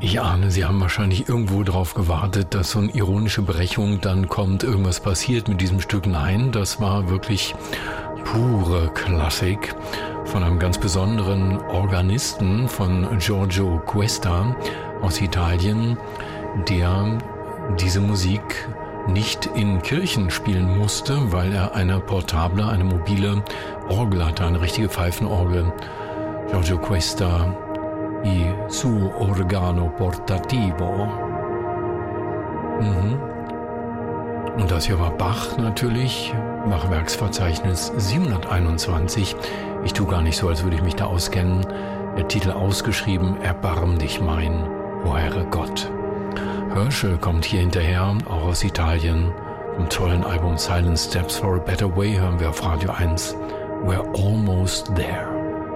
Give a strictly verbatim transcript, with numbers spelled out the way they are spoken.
Ich ahne, Sie haben wahrscheinlich irgendwo darauf gewartet, dass so eine ironische Brechung dann kommt, irgendwas passiert mit diesem Stück. Nein, das war wirklich pure Klassik von einem ganz besonderen Organisten, von Giorgio Cuesta aus Italien, der diese Musik nicht in Kirchen spielen musste, weil er eine portable, eine mobile Orgel hatte, eine richtige Pfeifenorgel. Giorgio Cuesta, i suo organo portativo. Mhm. Und das hier war Bach natürlich, nach Werksverzeichnis siebenhunderteinundzwanzig. Ich tue gar nicht so, als würde ich mich da auskennen. Der Titel ausgeschrieben, Erbarm dich mein, o Herre Gott. Herschel kommt hier hinterher, auch aus Italien. Vom tollen Album Silent Steps for a Better Way hören wir auf Radio eins. We're almost there.